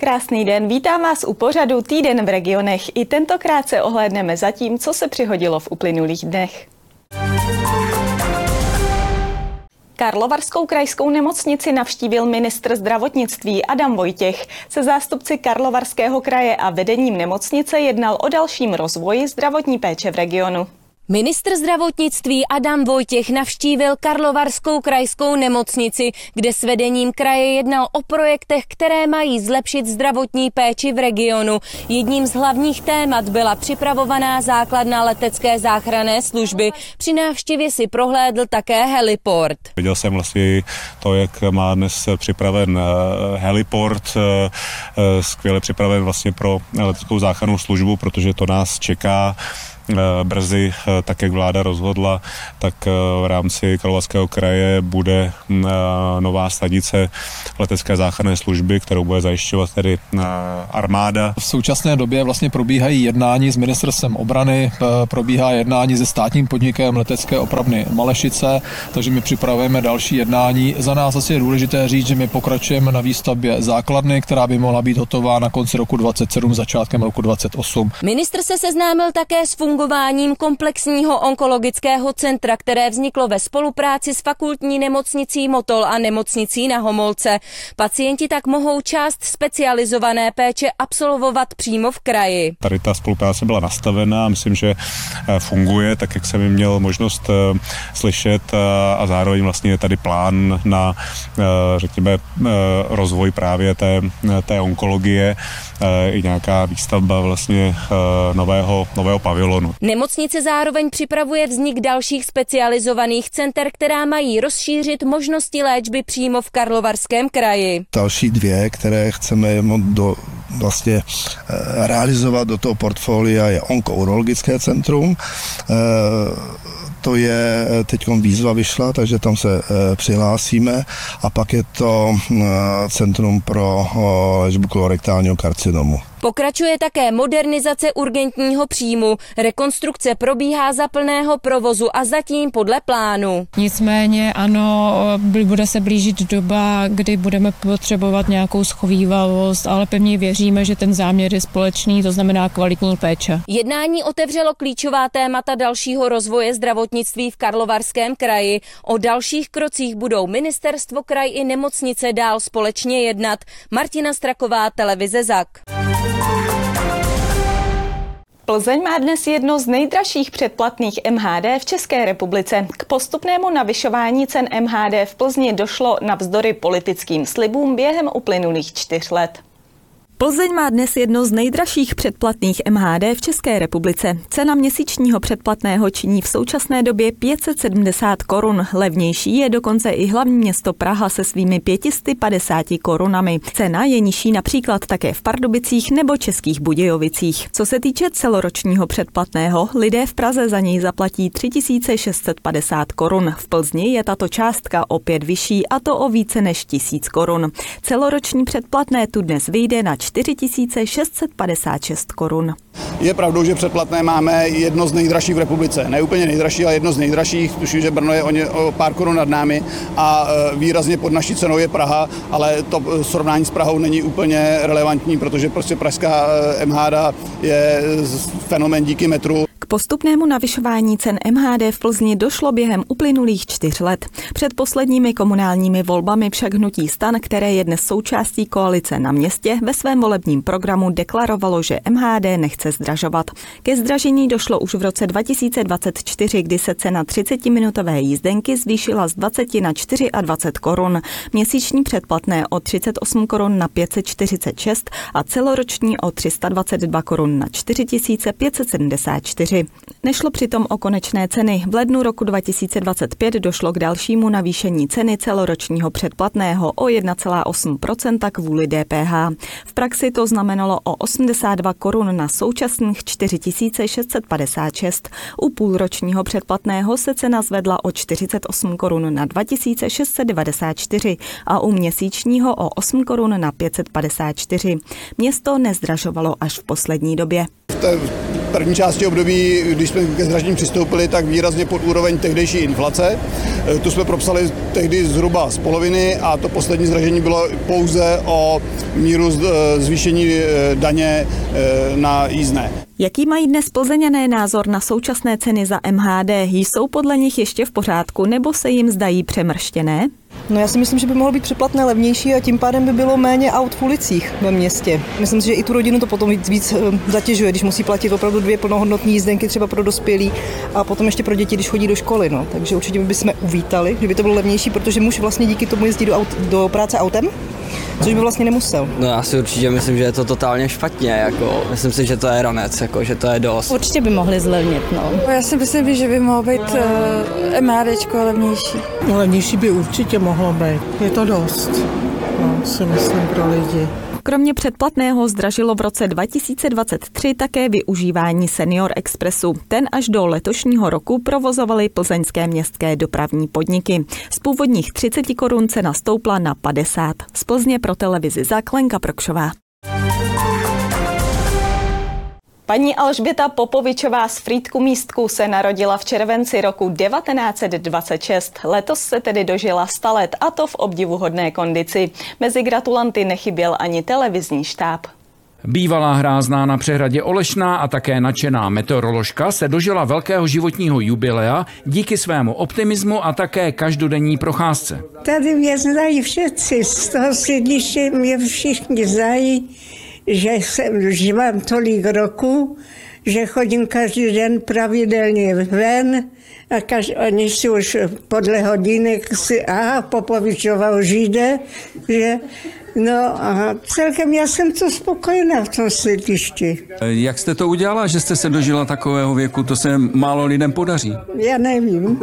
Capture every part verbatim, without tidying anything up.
Krásný den, vítám vás u pořadu Týden v regionech. I tentokrát se ohlédneme za tím, co se přihodilo v uplynulých dnech. Karlovarskou krajskou nemocnici navštívil ministr zdravotnictví Adam Vojtěch. Se zástupci Karlovarského kraje a vedením nemocnice jednal o dalším rozvoji zdravotní péče v regionu. Ministr zdravotnictví Adam Vojtěch navštívil Karlovarskou krajskou nemocnici, kde s vedením kraje jednal o projektech, které mají zlepšit zdravotní péči v regionu. Jedním z hlavních témat byla připravovaná základna letecké záchranné služby. Při návštěvě si prohlédl také heliport. Viděl jsem vlastně to, jak má dnes připraven heliport, skvěle připraven vlastně pro leteckou záchrannou službu, protože to nás čeká brzy, tak jak vláda rozhodla, tak v rámci Karlovarského kraje bude nová stanice letecké záchranné služby, kterou bude zajišťovat tedy armáda. V současné době vlastně probíhají jednání s ministerstvem obrany, probíhá jednání se státním podnikem letecké opravny Malešice, takže my připravujeme další jednání. Za nás asi je důležité říct, že my pokračujeme na výstavbě základny, která by mohla být hotová na konci roku dvacet sedm, začátkem roku dvacet osm. Ministr se seznámil také s fungováním komplexního onkologického centra, které vzniklo ve spolupráci s fakultní nemocnicí Motol a nemocnicí Na Homolce. Pacienti tak mohou část specializované péče absolvovat přímo v kraji. Tady ta spolupráce byla nastavená, myslím, že funguje, tak jak jsem měl možnost slyšet, a zároveň vlastně je tady plán na, řekněme, rozvoj právě té, té onkologie i nějaká výstavba vlastně nového, nového pavilonu. Nemocnice zároveň připravuje vznik dalších specializovaných center, která mají rozšířit možnosti léčby přímo v Karlovarském kraji. Další dvě, které chceme do, vlastně realizovat do toho portfolia, je onkourologické centrum. To je, teď výzva vyšla, takže tam se e, přihlásíme, a pak je to e, Centrum pro léčbu kolorektálního karcinomu. Pokračuje také modernizace urgentního příjmu. Rekonstrukce probíhá za plného provozu a zatím podle plánu. Nicméně ano, bude se blížit doba, kdy budeme potřebovat nějakou schovívavost, ale pevně věříme, že ten záměr je společný, to znamená kvalitní péče. Jednání otevřelo klíčová témata dalšího rozvoje zdravotnictví v Karlovarském kraji. O dalších krocích budou ministerstvo, kraj i nemocnice dál společně jednat. Martina Straková, televize Zak. Plzeň má dnes jedno z nejdražších předplatných M H D v České republice. K postupnému navyšování cen M H D v Plzni došlo navzdory politickým slibům během uplynulých čtyř let. Plzeň má dnes jedno z nejdražších předplatných M H D v České republice. Cena měsíčního předplatného činí v současné době pět set sedmdesát korun. Levnější je dokonce i hlavní město Praha se svými pět set padesáti korunami. Cena je nižší například také v Pardubicích nebo Českých Budějovicích. Co se týče celoročního předplatného, lidé v Praze za něj zaplatí tři tisíce šest set padesát korun. V Plzni je tato částka opět vyšší, a to o více než tisíc korun. Celoroční předplatné tu dnes vyjde na čtyři tisíce šest set padesát šest korun. Je pravdou, že předplatné máme jedno z nejdražších v republice. Ne úplně nejdražší, ale jedno z nejdražších. Tuším, že Brno je o, ně, o pár korun nad námi a výrazně pod naší cenou je Praha, ale to srovnání s Prahou není úplně relevantní, protože prostě pražská M H D je fenomén díky metru. K postupnému navyšování cen M H D v Plzni došlo během uplynulých čtyř let. Před posledními komunálními volbami však hnutí STAN, které je dnes součástí koalice na městě, ve svém volebním programu deklarovalo, že M H D nechce zdražovat. Ke zdražení došlo už v roce dva tisíce dvacet čtyři, kdy se cena třicetiminutové jízdenky zvýšila z dvaceti na dvacet čtyři korun. Měsíční předplatné o třicet osm korun na pět set čtyřicet šest a celoroční o tři sta dvacet dva korun na čtyři tisíce pět set sedmdesát čtyři. Nešlo přitom o konečné ceny. V lednu roku dva tisíce dvacet pět došlo k dalšímu navýšení ceny celoročního předplatného o jedna celá osm procenta kvůli D P H. V praxi to znamenalo o osmdesát dva korun na současných čtyři tisíce šest set padesát šest. U půlročního předplatného se cena zvedla o čtyřicet osm korun na dva tisíce šest set devadesát čtyři a u měsíčního o osm korun na pět set padesát čtyři. Město nezdražovalo až v poslední době. V té první části období, když jsme ke zdražením přistoupili, tak výrazně pod úroveň tehdejší inflace. Tu jsme propsali tehdy zhruba z poloviny a to poslední zdražení bylo pouze o míru zvýšení daně na jízdné. Jaký mají dnes Plzeňané názor na současné ceny za M H D? Jsou podle nich ještě v pořádku nebo se jim zdají přemrštěné? No já si myslím, že by mohlo být přeplatné levnější a tím pádem by bylo méně aut v ulicích ve městě. Myslím si, že i tu rodinu to potom víc, víc zatěžuje, když musí platit opravdu dvě plnohodnotné jízdenky třeba pro dospělí a potom ještě pro děti, když chodí do školy. No. Takže určitě bychom uvítali, kdyby to bylo levnější, protože muž vlastně díky tomu jezdí do, aut, do práce autem, což by vlastně nemusel. No já si určitě myslím, že je to totálně špatně, jako, myslím si, že to je ranec, jako, že to je dost. Určitě by mohli zlevnit, no. Já si myslím, že by mohlo být uh, MHDčko levnější. No, levnější by určitě mohlo být, je to dost, no, si myslím pro lidi. Kromě předplatného zdražilo v roce dva tisíce dvacet tři také využívání Senior Expressu. Ten až do letošního roku provozovaly plzeňské městské dopravní podniky. Z původních třicet korun cena stoupla na padesát. Z Plzně pro televizi Záklenka Prokšová. Paní Alžběta Popovičová z Frýdku Místku se narodila v červenci roku devatenáct set dvacet šest. Letos se tedy dožila sta let a to v obdivuhodné kondici. Mezi gratulanty nechyběl ani televizní štáb. Bývalá hrázná na přehradě Olešná a také nadšená meteoroložka se dožila velkého životního jubilea díky svému optimismu a také každodenní procházce. Tady mě znají všetci, z toho sídliště mě všichni znají, že, jsem, že mám tolik roku, že chodím každý den pravidelně ven a každý, oni si už podle hodinek si, aha, Popovičová už jde, že no a celkem já jsem to spokojená v tom sídlišti. Jak jste to udělala, že jste se dožila takového věku? To se málo lidem podaří. Já nevím.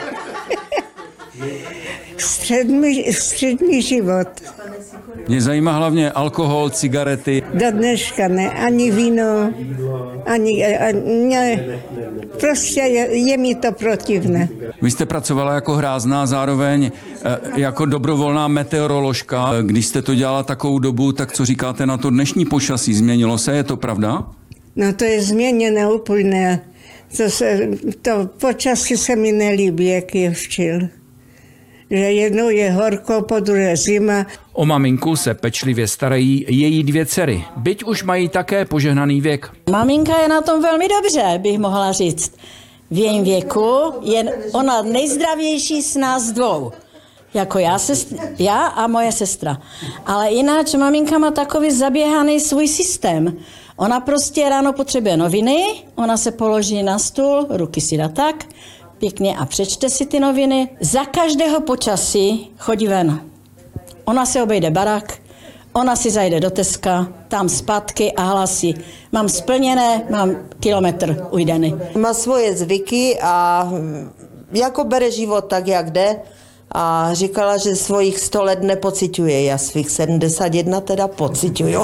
Střední, střední život. Mě zajímá hlavně alkohol, cigarety. Do dneška ne, ani víno, ani, ani ne, prostě je, je mi to protivné. Vy jste pracovala jako hrázná, zároveň jako dobrovolná meteoroložka. Když jste to dělala takovou dobu, tak co říkáte na to dnešní počasí? Změnilo se, je to pravda? No to je změněné úplně. To, se, to počasí se mi nelíbí, jak je včil. Že jednou je horko, po druhé zima. O maminku se pečlivě starají její dvě dcery, byť už mají také požehnaný věk. Maminka je na tom velmi dobře, bych mohla říct. V jejím věku je ona nejzdravější z nás dvou. Jako já, sest, já a moje sestra. Ale jinak maminka má takový zaběhaný svůj systém. Ona prostě ráno potřebuje noviny, ona se položí na stůl, ruky si dá tak, pěkně a přečte si ty noviny. Za každého počasí chodí ven. Ona se obejde barák, ona si zajde do Teska, tam zpátky a hlásí. Mám splněné, mám kilometr ujdený. Má svoje zvyky a jako bere život tak, jak jde. A říkala, že svojich sto let nepociťuje. Já svých sedmdesát jedna teda pociťuju.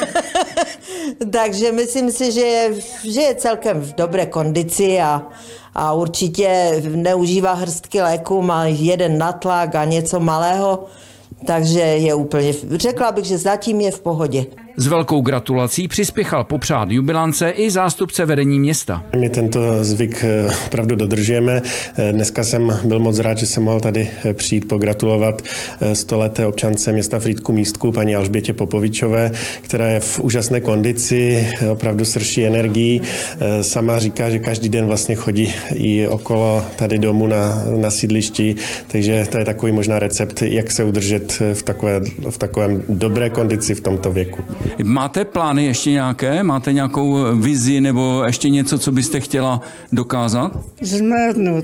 Takže myslím si, že je, že je celkem v dobré kondici a, a určitě neužívá hrstky léku, má jeden natlak a něco malého, takže je úplně, řekla bych, že zatím je v pohodě. S velkou gratulací přispěchal popřát jubilance i zástupce vedení města. My tento zvyk opravdu dodržujeme. Dneska jsem byl moc rád, že jsem mohl tady přijít pogratulovat stoleté občance města Frýdku Místku, paní Alžbětě Popovičové, která je v úžasné kondici, opravdu srší energií. Sama říká, že každý den vlastně chodí i okolo tady domů na, na sídlišti, takže to je takový možná recept, jak se udržet v, takové, v takovém dobré kondici v tomto věku. Máte plány ještě nějaké? Máte nějakou vizi nebo ještě něco, co byste chtěla dokázat? Zmrdnout.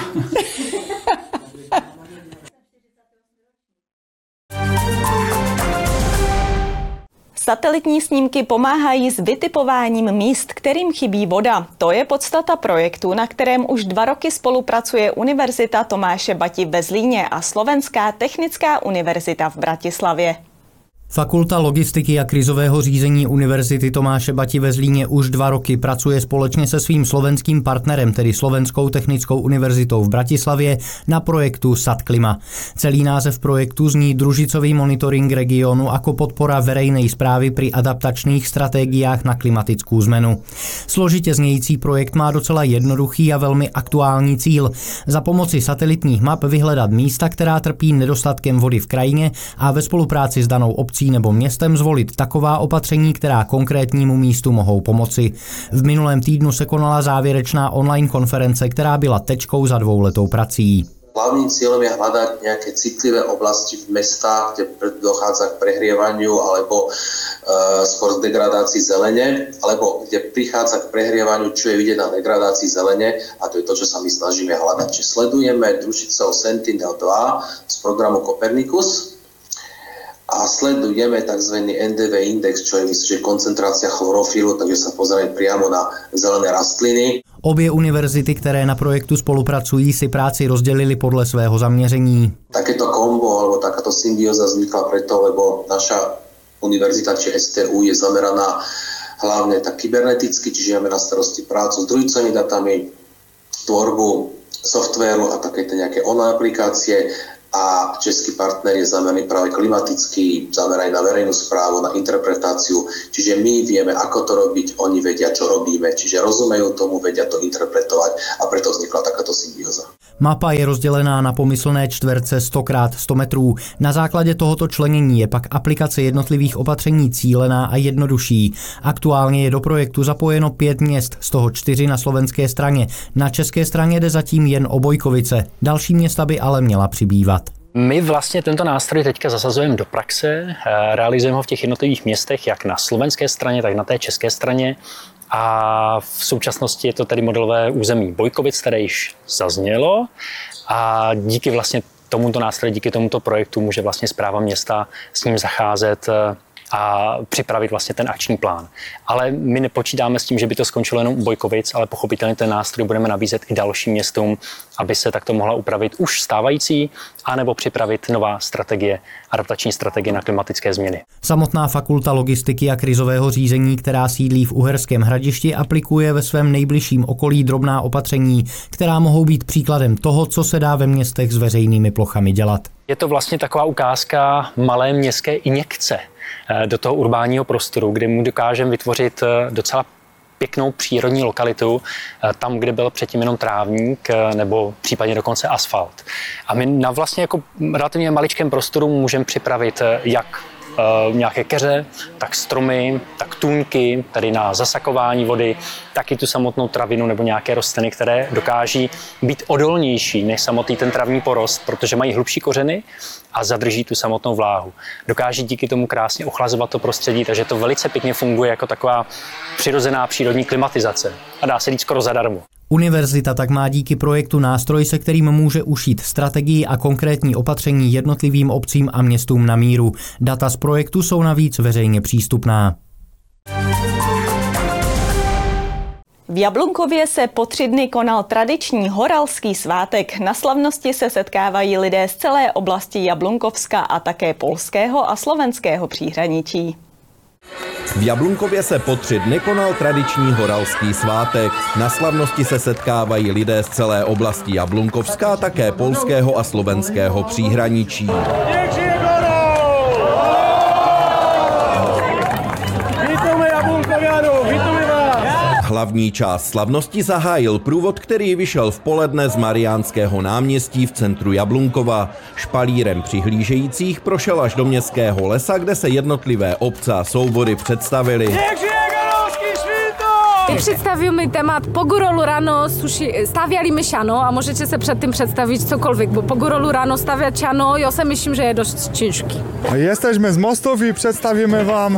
Satelitní snímky pomáhají s vytipováním míst, kterým chybí voda. To je podstata projektu, na kterém už dva roky spolupracuje Univerzita Tomáše Bati ve Zlíně a Slovenská technická univerzita v Bratislavě. Fakulta logistiky a krizového řízení Univerzity Tomáše Bati ve Zlíně už dva roky pracuje společně se svým slovenským partnerem, tedy Slovenskou technickou univerzitou v Bratislavě, na projektu SatKlima. Celý název projektu zní Družicový monitoring regionu ako podpora verejnej správy pri adaptačných stratégiách na klimatickou zmenu. Složitě znějící projekt má docela jednoduchý a velmi aktuální cíl. Za pomoci satelitních map vyhledat místa, která trpí nedostatkem vody v krajině, a ve spolupráci s danou obcí nebo městem zvolit taková opatření, která konkrétnímu místu mohou pomoci. V minulém týdnu se konala závěrečná online konference, která byla tečkou za dvouletou prací. Hlavným cieľom je hľadať nejaké citlivé oblasti v mestách, kde dochádza k prehrievaniu alebo e, skôr k degradácii zelene, alebo kde prichádza k prehrievaniu, čo je vidieť na degradácii zelene, a to je to, čo sa my snažíme hľadať. Čiže sledujeme Družicov Sentinel dva z programu Copernicus a sledujeme tzv. en dé vé index, čo je, myslím, že koncentrácia chlorofilu, takže sa pozrieme priamo na zelené rastliny. Obě univerzity, které na projektu spolupracují, si práci rozdělili podle svého zaměření. Takéto kombo alebo takáto symbióza vznikla preto, lebo naša univerzita, či es té ú, je zameraná hlavne tak kyberneticky, čiže máme na starosti prácu s družicovými datami, tvorbu softvéru a také nejaké online aplikácie. A český partner je zameraný práve klimaticky, zameraný na verejnú správu, na interpretáciu. Čiže my vieme, ako to robiť, oni vedia, čo robíme. Čiže rozumejú tomu, vedia to interpretovať a preto vznikla takáto symbióza. Mapa je rozdělená na pomyslné čtverce sto krát sto metrů. Na základě tohoto členění je pak aplikace jednotlivých opatření cílená a jednodušší. Aktuálně je do projektu zapojeno pět měst, z toho čtyři na slovenské straně. Na české straně jde zatím jen o Bojkovice. Další města by ale měla přibývat. My vlastně tento nástroj teďka zasazujeme do praxe, realizujeme ho v těch jednotlivých městech, jak na slovenské straně, tak na té české straně. A v současnosti je to tedy modelové území Bojkovic, které již zaznělo, a díky vlastně tomuto nástroji, díky tomuto projektu může vlastně správa města s ním zacházet a připravit vlastně ten akční plán. Ale my nepočítáme s tím, že by to skončilo jenom u Bojkovic, ale pochopitelně ten nástroj budeme nabízet i dalším městům, aby se takto mohla upravit už stávající, anebo připravit nová strategie, adaptační strategie na klimatické změny. Samotná fakulta logistiky a krizového řízení, která sídlí v Uherském Hradišti, aplikuje ve svém nejbližším okolí drobná opatření, která mohou být příkladem toho, co se dá ve městech s veřejnými plochami dělat. Je to vlastně taková ukázka malé městské injekce do toho urbánního prostoru, kde mu dokážeme vytvořit docela pěknou přírodní lokalitu, tam, kde byl předtím jenom trávník nebo případně dokonce asfalt. A my na vlastně jako relativně maličkém prostoru můžeme připravit jak nějaké keře, tak stromy, tak tůňky, tady na zasakování vody, tak i tu samotnou travinu nebo nějaké rostliny, které dokáží být odolnější než samotný ten travní porost, protože mají hlubší kořeny a zadrží tu samotnou vláhu. Dokáží díky tomu krásně ochlazovat to prostředí, takže to velice pěkně funguje jako taková přirozená přírodní klimatizace. A dá se říct skoro zadarmo. Univerzita tak má díky projektu nástroj, se kterým může ušít strategii a konkrétní opatření jednotlivým obcím a městům na míru. Data z projektu jsou navíc veřejně přístupná. V Jablunkově se po tři dny konal tradiční horalský svátek. Na slavnosti se setkávají lidé z celé oblasti Jablunkovska a také polského a slovenského příhraničí. V Jablunkově se po tři dny konal tradiční horalský svátek. Na slavnosti se setkávají lidé z celé oblasti Jablunkovska a také polského a slovenského příhraničí. Hlavní část slavnosti zahájil průvod, který vyšel v poledne z Mariánského náměstí v centru Jablunkova. Špalírem přihlížejících prošel až do městského lesa, kde se jednotlivé obce a soubory představily. Představíme témat Pogurolu ráno stavěli my šano a můžete se předtím představit cokoliv, bo Pogurolu ráno stavět šano, já si myslím, že je dost těžký. Jesteśmy z Mostowi, przedstawimy wam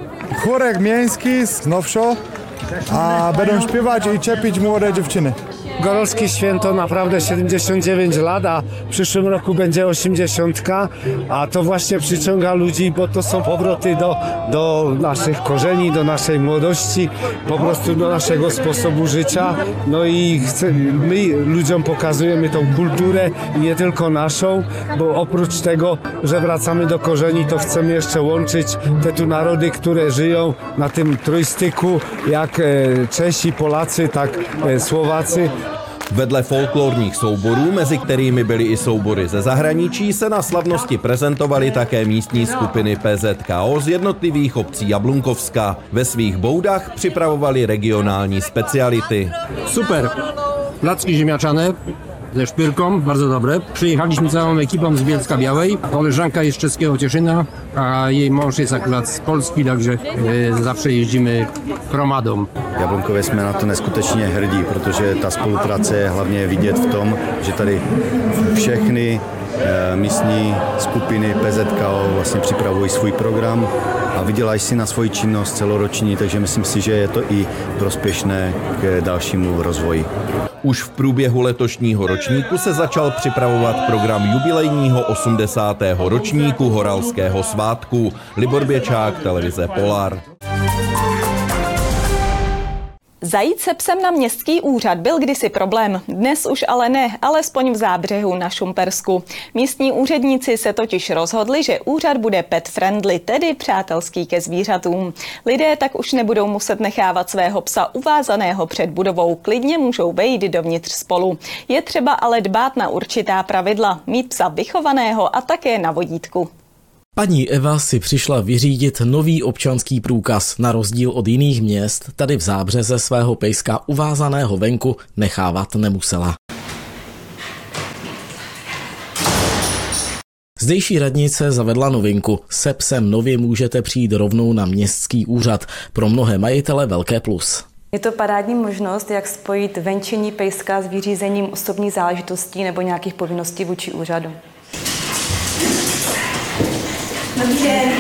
chórek miejski z Nowszo, a będą śpiewać i czepić młode dziewczyny. Gorolskie święto naprawdę siedemdziesiąt dziewięć lat, a w przyszłym roku będzie osiemdziesiątka, a to właśnie przyciąga ludzi, bo to są powroty do, do naszych korzeni, do naszej młodości, po prostu do naszego sposobu życia. No i chcę, my ludziom pokazujemy tą kulturę i nie tylko naszą, bo oprócz tego, że wracamy do korzeni, to chcemy jeszcze łączyć te tu narody, które żyją na tym trójstyku, jak Češi, Poláci, tak Slováci. Vedle folklorních souborů, mezi kterými byly i soubory ze zahraničí, se na slavnosti prezentovaly také místní skupiny P Z K O z jednotlivých obcí Jablunkovska. Ve svých boudách připravovali regionální speciality. Super! Placki ziemniaczane ze szpyrką, bardzo dobre. Przyjechaliśmy całą ekipą z Bielska Białej. Koleżanka jest z czeskiego Cieszyna, a jej mąż jest akurat z Polski, takže e, zawsze jeździmy hromadą. V Jablunkově jsme na to neskutečně hrdí, protože ta spolupráce je hlavně vidět v tom, že tady všechny e, místní skupiny P Z K O vlastně připravují svůj program a vydělají si na svoji činnost celoroční, takže myslím si, že je to i prospěšné k dalšímu rozvoji. Už v průběhu letošního ročníku se začal připravovat program jubilejního osmdesátého ročníku Horalského svátku. Libor Běčák, televize Polar. Zajít se psem na městský úřad byl kdysi problém, dnes už ale ne, alespoň v Zábřehu na Šumpersku. Místní úředníci se totiž rozhodli, že úřad bude pet friendly, tedy přátelský ke zvířatům. Lidé tak už nebudou muset nechávat svého psa uvázaného před budovou, klidně můžou vejít dovnitř spolu. Je třeba ale dbát na určitá pravidla, mít psa vychovaného a také na vodítku. Paní Eva si přišla vyřídit nový občanský průkaz. Na rozdíl od jiných měst tady v Zábřeze svého pejska uvázaného venku nechávat nemusela. Zdejší radnice zavedla novinku. Se psem nově můžete přijít rovnou na městský úřad. Pro mnohé majitele velké plus. Je to parádní možnost, jak spojit venčení pejska s vyřízením osobních záležitostí nebo nějakých povinností vůči úřadu. Dobrý den.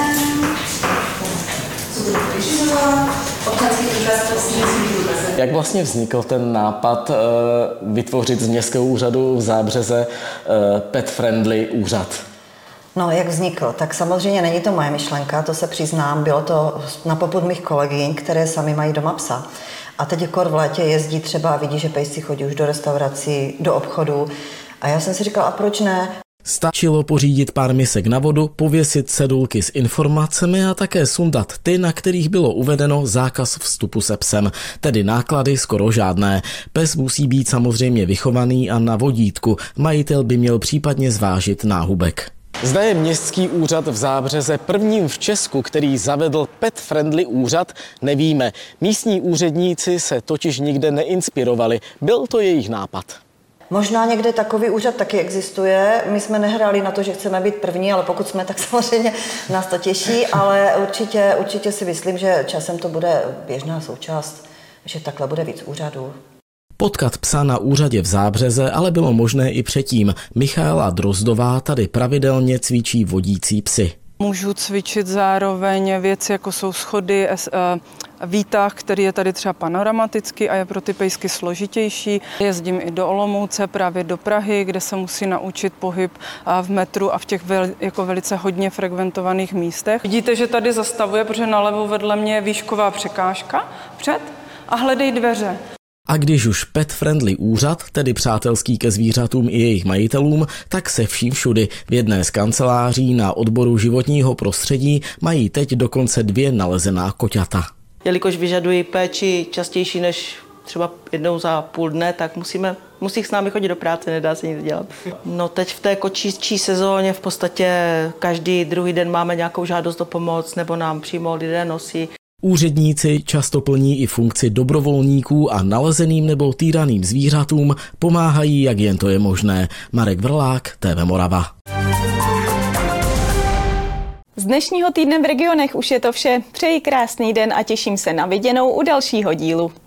Jak vlastně vznikl ten nápad uh, vytvořit z městského úřadu v Zábřeze uh, pet friendly úřad? No, jak vznikl? Tak samozřejmě není to moje myšlenka, to se přiznám, bylo to na popud mých kolegyň, které sami mají doma psa. A teď jako v létě jezdí třeba a vidí, že pejsci chodí už do restaurací, do obchodu. A já jsem si říkala, a proč ne? Stačilo pořídit pár misek na vodu, pověsit cedulky s informacemi a také sundat ty, na kterých bylo uvedeno zákaz vstupu se psem, tedy náklady skoro žádné. Pes musí být samozřejmě vychovaný a na vodítku, majitel by měl případně zvážit náhubek. Zde je městský úřad v Zábřeze, prvním v Česku, který zavedl pet-friendly úřad, nevíme. Místní úředníci se totiž nikde neinspirovali, byl to jejich nápad. Možná někde takový úřad taky existuje. My jsme nehráli na to, že chceme být první, ale pokud jsme, tak samozřejmě nás to těší, ale určitě, určitě si myslím, že časem to bude běžná součást, že takhle bude víc úřadů. Potkat psa na úřadě v Zábřeze ale bylo možné i předtím. Michaela Drozdová tady pravidelně cvičí vodící psy. Můžu cvičit zároveň věci, jako jsou schody, výtah, který je tady třeba panoramatický a je pro ty pejsky složitější. Jezdím i do Olomouce, právě do Prahy, kde se musí naučit pohyb v metru a v těch jako velice hodně frekventovaných místech. Vidíte, že tady zastavuje, protože nalevo vedle mě je výšková překážka před a hledej dveře. A když už pet-friendly úřad, tedy přátelský ke zvířatům i jejich majitelům, tak se vším všudy. V jedné z kanceláří na odboru životního prostředí mají teď dokonce dvě nalezená koťata. Jelikož vyžadují péči častější než třeba jednou za půl dne, tak musíme, musí s námi chodit do práce, nedá se nic dělat. No teď v té kočičí sezóně v podstatě každý druhý den máme nějakou žádost o pomoc nebo nám přímo lidé nosí. Úředníci často plní i funkci dobrovolníků a nalezeným nebo týraným zvířatům pomáhají, jak jen to je možné. Marek Vrlák, T V Morava. Z dnešního týdne v regionech už je to vše. Přeji krásný den a těším se na viděnou u dalšího dílu.